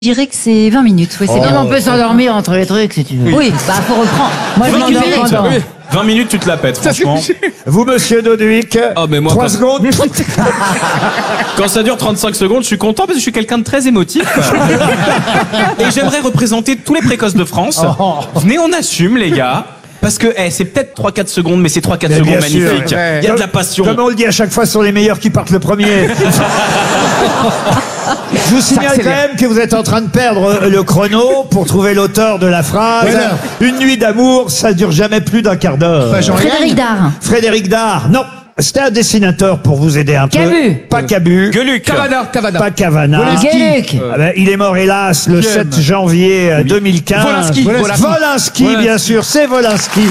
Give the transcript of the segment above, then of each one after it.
Je dirais que c'est 20 minutes. Oui, c'est Même bien. on peut s'endormir entre les trucs si tu veux. Oui, bah faut reprendre. Moi je 20 m'endors minutes, pendant. oui. 20 minutes, tu te la pètes, franchement. Vous, monsieur Doduic, Oh, mais moi, 3 quand- secondes. Quand ça dure 35 secondes, je suis content parce que je suis quelqu'un de très émotif. Et j'aimerais représenter tous les précoces de France. Venez, on assume, les gars. Parce que c'est peut-être 3-4 secondes, mais c'est 3-4 Mais secondes bien sûr, magnifiques. ouais. Il y a de la passion. Comme on le dit à chaque fois, ce sont les meilleurs qui partent le premier. Je vous signale quand même que vous êtes en train de perdre le chrono pour trouver l'auteur de la phrase. Une nuit d'amour, ça dure jamais plus d'un quart d'heure. Frédéric Dard. Frédéric Dard, non. C'était un dessinateur pour vous aider un peu. Cabu. Pas Cabu. Gueuluc. Cavana. Pas Cavana. Gueuluc. Ah ben, il est mort hélas le 7 janvier 2015. Wolinski, bien sûr, c'est Wolinski.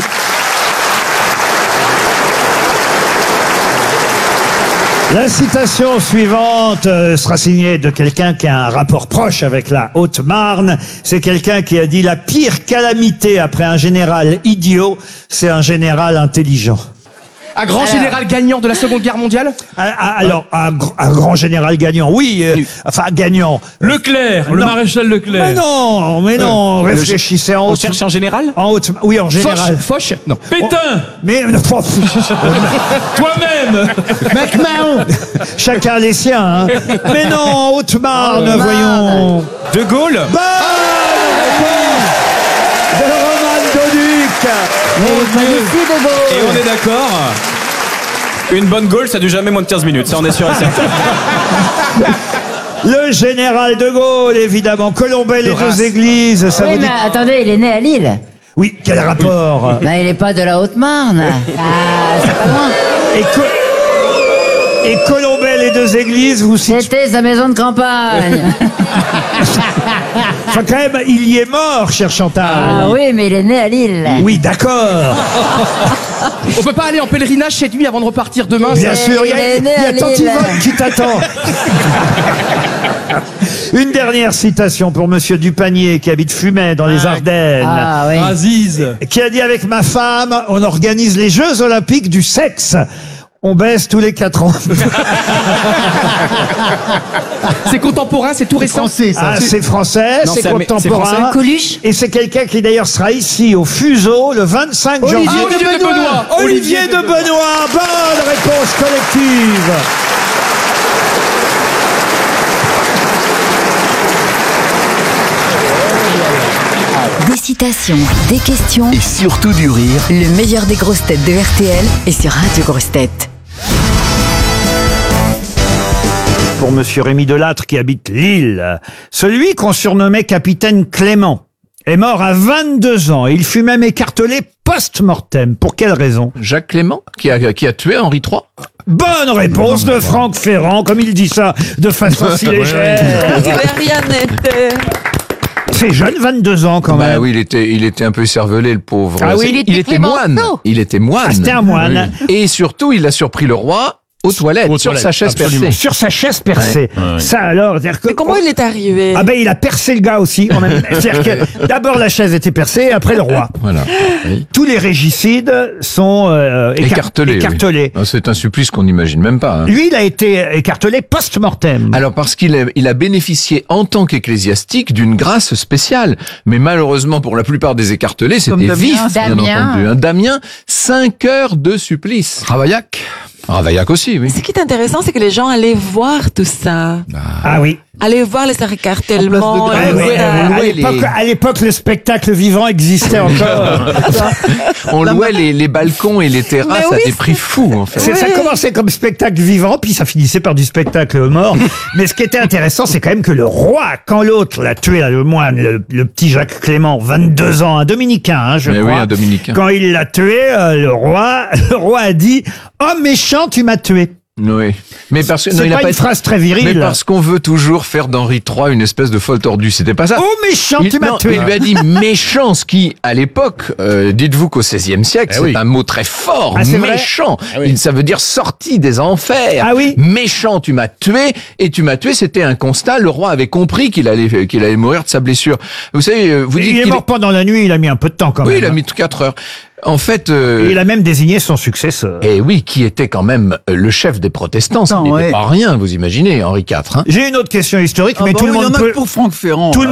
La citation suivante sera signée de quelqu'un qui a un rapport proche avec la Haute-Marne. C'est quelqu'un qui a dit: la pire calamité après un général idiot, c'est un général intelligent. Un grand général gagnant de la Seconde Guerre mondiale. Alors, un grand général gagnant, oui, enfin gagnant. Leclerc, le Non. maréchal Leclerc. Mais non, réfléchissez en On haute. cherche un général? En haute, oui, en général. Foch. Non. Pétain, Mais toi-même. MacMahon. chacun les siens. Hein. Mais non, en Haute-Marne, voyons. De Gaulle? Bonne réponse de Roman Doduc. Magnifique de Gaulle. Et on est d'accord. Une bonne Gaulle, ça dure jamais moins de 15 minutes. Ça, on est sûr et certain. Le général de Gaulle, évidemment. Colombey, les deux églises. Ça Oui, vous dit... mais attendez, il est né à Lille. Oui, quel rapport. Ben, il est pas de la Haute-Marne. C'est pas loin. Et Colombey, les deux églises, vous situez... C'était sa maison de campagne. Enfin, quand même, il y est mort, cher Chantal. Ah oui, mais il est né à Lille. Oui, d'accord. On peut pas aller en pèlerinage chez lui avant de repartir demain. Bien ça sûr, il y il a, est né il y a à Tante Lille. Yvonne qui t'attend. Une dernière citation pour Monsieur Dupanier, qui habite Fumay, dans les Ardennes. Ah oui. Aziz. Qui a dit: avec ma femme, on organise les Jeux Olympiques du sexe. On baisse tous les 4 ans. C'est contemporain, c'est tout récent. Ah, c'est français, Non, c'est c'est contemporain. français. Coluche. Et c'est quelqu'un qui d'ailleurs sera ici au Fuseau le 25 janvier. Olivier de Benoît. Olivier de Benoît. Bonne réponse collective. Des citations, des questions, Et surtout du rire. le meilleur des grosses têtes de RTL est sur Radio Grosses Têtes. Pour Monsieur Rémi Delattre qui habite Lille, celui qu'on surnommait Capitaine Clément est mort à 22 ans et il fut même écartelé post-mortem. Pour quelle raison? Jacques Clément, qui a tué Henri III. Bonne réponse de Franck Ferrand, comme il dit ça de façon si légère. Rien n'était. C'est jeune, 22 ans quand même. Bah oui, il était un peu cervelé, le pauvre. Ah oui, il était moine. Il était moine. Ah, c'était un moine. Oui. Et surtout, il a surpris le roi aux toilettes, sur sa chaise percée. Sur sa chaise percée. Ça alors, c'est-à-dire que... Mais comment il est arrivé? Ah ben il a percé le gars aussi. En même... C'est-à-dire que d'abord la chaise était percée, et après le roi. Voilà. Oui. Tous les régicides sont Écartelé. écartelés. Oui. C'est un supplice qu'on n'imagine même pas. Hein. Lui, il a été écartelé post-mortem. Alors parce qu'il a bénéficié en tant qu'ecclésiastique d'une grâce spéciale. Mais malheureusement pour la plupart des écartelés, c'était Damien. vif, bien Damien. entendu. Un Damien, 5 heures de supplice. Ravaillac aussi, oui. Ce qui est intéressant, c'est que les gens allaient voir tout ça. Ah oui. Allaient voir les écartèlements. grâce. Ah oui, ouais, on louait à l'époque, le spectacle vivant existait encore. On louait les balcons et les terrasses Mais oui, à des prix fous, en fait. Ça commençait comme spectacle vivant, puis ça finissait par du spectacle mort. Mais ce qui était intéressant, c'est quand même que le roi, quand l'autre l'a tué, là, le moine, le petit Jacques Clément, 22 ans, un dominicain, hein, je Mais crois. oui, un dominicain. Quand il l'a tué, le roi a dit: oh méchant, tu m'as tué. Oui. Mais parce que C'est il a pas une été- phrase très Mais virile. parce qu'on veut toujours faire d'Henri III une espèce de folle tordue. C'était pas ça. Oh méchant, tu m'as non, tué. il lui a dit méchant, ce qui, à l'époque, dites-vous qu'au XVIe siècle, c'est un mot très fort. Ah, c'est vrai méchant. Ça veut dire sorti des enfers. Ah oui. Méchant, tu m'as tué. Et tu m'as tué, c'était un constat. Le roi avait compris qu'il allait mourir de sa blessure. Vous savez, vous dites Il est qu'il mort pendant la nuit, il a mis un peu de temps quand oui, même. il a mis 4 heures. En fait, Et il a même désigné son successeur. et oui, qui était quand même le chef des protestants. Ça Attends, n'était ouais. pas rien, vous imaginez, Henri IV. Hein. J'ai une autre question historique, mais tout le monde peut... pour Franck Ferrand. Tout le